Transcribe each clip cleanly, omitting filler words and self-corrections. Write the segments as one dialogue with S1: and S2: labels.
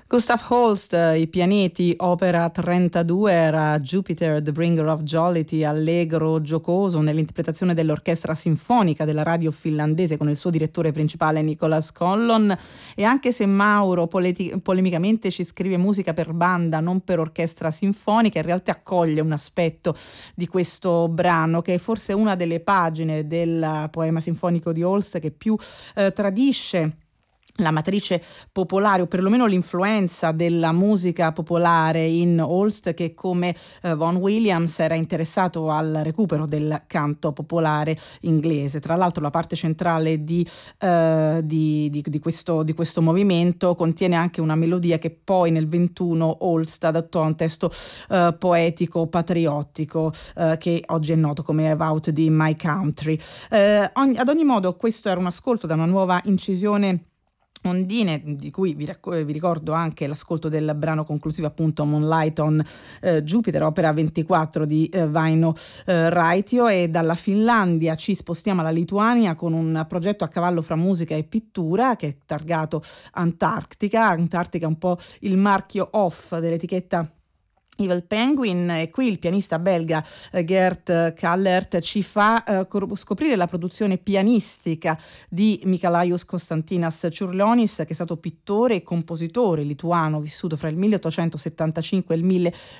S1: Gustav Holst, I pianeti, opera 32, era Jupiter, The Bringer of Jollity, allegro, giocoso, nell'interpretazione dell'orchestra sinfonica della radio finlandese con il suo direttore principale Nicholas Collon. E anche se Mauro polemicamente ci scrive musica per banda, non per orchestra sinfonica, in realtà accoglie un aspetto di questo brano che è forse una delle pagine del poema sinfonico di Holst che più tradisce la matrice popolare, o perlomeno l'influenza della musica popolare in Holst, che come Vaughan Williams era interessato al recupero del canto popolare inglese. Tra l'altro la parte centrale di questo movimento contiene anche una melodia che poi nel 21 Holst adattò a un testo poetico patriottico che oggi è noto come About the My Country. Ad ogni modo, questo era un ascolto da una nuova incisione Ondine, di cui vi ricordo anche l'ascolto del brano conclusivo, appunto Moonlight on Jupiter, opera 24 di Vaino Raitio. E dalla Finlandia ci spostiamo alla Lituania con un progetto a cavallo fra musica e pittura che è targato Antarctica, un po' il marchio off dell'etichetta Evil Penguin. E qui il pianista belga Gert Kallert ci fa scoprire la produzione pianistica di Mikalajus Konstantinas Čiurlionis, che è stato pittore e compositore lituano vissuto fra il 1875 e il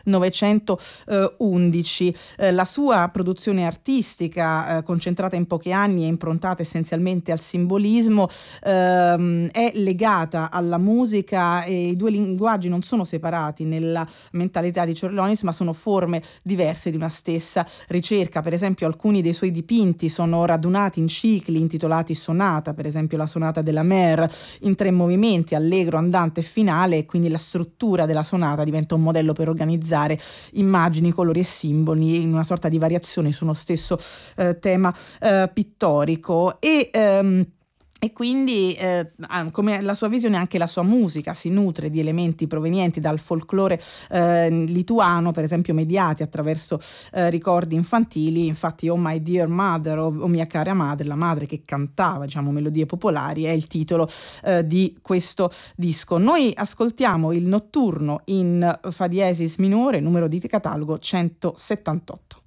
S1: 1911. La sua produzione artistica, concentrata in pochi anni e improntata essenzialmente al simbolismo, è legata alla musica, e i due linguaggi non sono separati nella mentalità di Čiurlionis, ma sono forme diverse di una stessa ricerca. Per esempio alcuni dei suoi dipinti sono radunati in cicli intitolati sonata, per esempio la sonata della Mer in 3 movimenti, allegro, andante e finale, e quindi la struttura della sonata diventa un modello per organizzare immagini, colori e simboli in una sorta di variazione su uno stesso tema pittorico. E quindi come la sua visione, anche la sua musica si nutre di elementi provenienti dal folklore lituano, per esempio mediati attraverso ricordi infantili. Infatti Oh My Dear Mother, o Mia cara madre, la madre che cantava, diciamo, melodie popolari, è il titolo di questo disco. Noi ascoltiamo il notturno in fa diesis minore, numero di catalogo 178.